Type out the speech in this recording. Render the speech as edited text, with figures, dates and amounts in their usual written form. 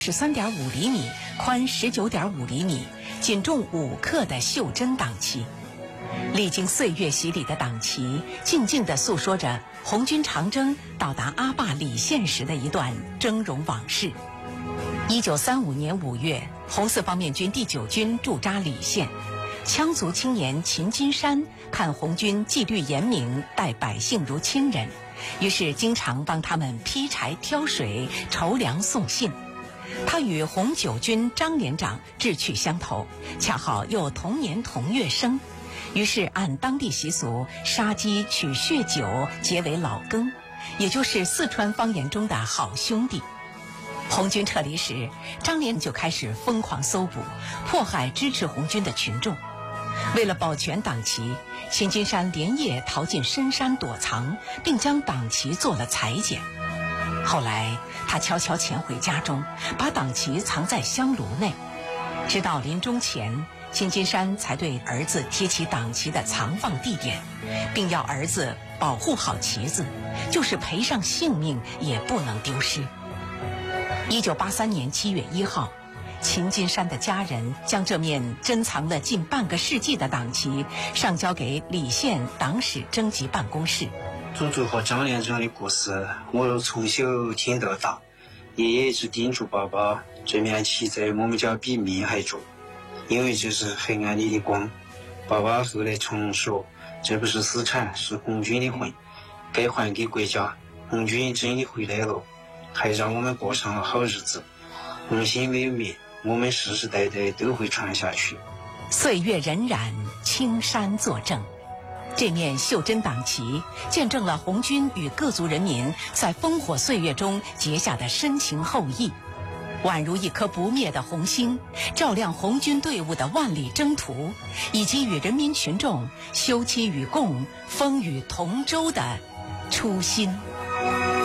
13.5厘米，宽19.5厘米，仅重5克的袖珍党旗。历经岁月洗礼的党旗，静静地诉说着红军长征到达阿坝礼县时的一段峥嵘往事。1935年5月，红四方面军第9军驻扎礼县，羌族青年秦金山看红军纪律严明，待百姓如亲人，于是经常帮他们劈柴挑水、筹粮送信。他与红9军张连长志趣相投，恰好又同年同月生，于是按当地习俗杀鸡取血酒结为老羹，也就是四川方言中的好兄弟。红军撤离时，张连就开始疯狂搜捕，迫害支持红军的群众。为了保全党旗，秦金山连夜逃进深山躲藏，并将党旗做了裁剪。后来他悄悄潜回家中，把党旗藏在香炉内。直到临终前，秦金山才对儿子提起党旗的藏放地点，并要儿子保护好旗子，就是赔上性命也不能丢失。1983年7月1号，秦金山的家人将这面珍藏了近半个世纪的党旗上交给礼县党史征集办公室。 祖祖和张连长的故事，我从小听到大，爷爷一直叮嘱爸爸，这面旗在我们家比命还重，因为这是黑暗里的光。爸爸后来常说，这不是私产，是红军的魂，该还给国家。红军真的回来了，还让我们过上了好日子。红心没有灭，我们世世代代都会传下去。 岁月荏苒，青山作证。这面袖珍党旗见证了红军与各族人民在烽火岁月中结下的深情厚谊，宛如一颗不灭的红星，照亮红军队伍的万里征途，以及与人民群众休戚与共、风雨同舟的初心。